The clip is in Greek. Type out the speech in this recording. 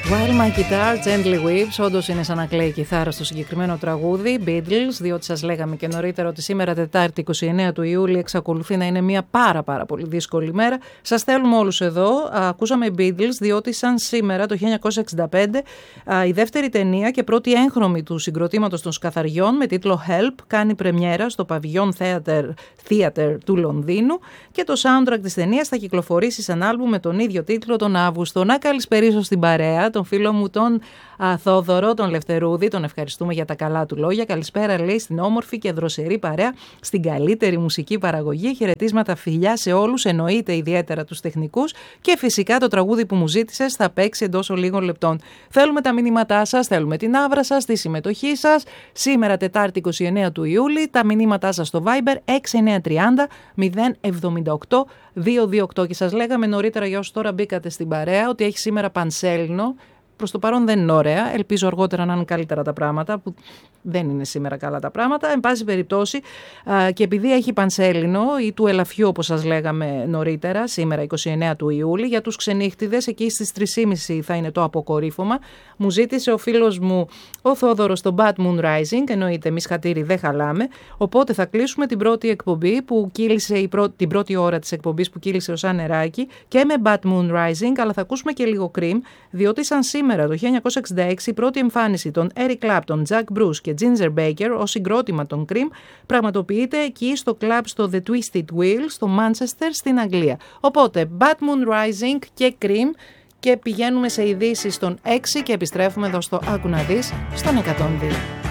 While My Guitar Gently Weeps, όντως είναι σαν να κλαίει η κιθάρα στο συγκεκριμένο τραγούδι. Beatles, διότι σας λέγαμε και νωρίτερα ότι σήμερα Τετάρτη 29 του Ιούλη εξακολουθεί να είναι μια πάρα πολύ δύσκολη μέρα. Σας θέλουμε όλους εδώ. Ακούσαμε Beatles, διότι σαν σήμερα το 1965 η δεύτερη ταινία και πρώτη έγχρωμη του συγκροτήματος των Σκαθαριών με τίτλο Help κάνει πρεμιέρα στο Pavilion Theatre του Λονδίνου και το soundtrack της ταινίας θα κυκλοφορήσει σαν άλμπουμ με τον ίδιο τίτλο τον Αύγουστο. Να καλησπερίσω στην παρέα τον φίλο μου τον Θόδωρο, τον Λευτερούδη, τον ευχαριστούμε για τα καλά του λόγια. Καλησπέρα, λέει, στην όμορφη και δροσερή παρέα, στην καλύτερη μουσική παραγωγή. Χαιρετίσματα, φιλιά σε όλους, εννοείται ιδιαίτερα τους τεχνικούς και φυσικά το τραγούδι που μου ζήτησες θα παίξει εντός λίγων λεπτών. Θέλουμε τα μηνύματά σας, θέλουμε την άβρα σας, τη συμμετοχή σας. Σήμερα Τετάρτη 29 του Ιούλη, τα μηνύματά σας στο Viber 6930 078 228 και σας λέγαμε νωρίτερα για όσους τώρα μπήκατε στην παρέα ότι έχει σήμερα πανσέλινο. Προς το παρόν δεν είναι ωραία. Ελπίζω αργότερα να είναι καλύτερα τα πράγματα, που δεν είναι σήμερα καλά τα πράγματα. Εν πάση περιπτώσει, και επειδή έχει πανσέλινο ή του ελαφιού, όπως σας λέγαμε νωρίτερα, σήμερα 29 του Ιούλη, για τους ξενύχτιδες, εκεί στις 3.30 θα είναι το αποκορύφωμα. Μου ζήτησε ο φίλος μου ο Θόδωρος το Bad Moon Rising, εννοείται εμείς χατήρι δεν χαλάμε. Οπότε θα κλείσουμε την πρώτη εκπομπή που κύλησε την πρώτη ώρα της εκπομπής που κύλησε ως ανεράκι και με Bad Moon Rising, αλλά θα ακούσουμε και λίγο Cream, διότι σαν σήμερα το 1966 η πρώτη εμφάνιση των Eric Clapton, Jack Bruce και Ginger Baker ως συγκρότημα των Cream πραγματοποιείται εκεί στο κλαμπ στο The Twisted Wheel στο Manchester στην Αγγλία. Οπότε Bad Moon Rising και Cream και πηγαίνουμε σε ειδήσεις των 6 και επιστρέφουμε εδώ στο Άκου να δεις στον 102.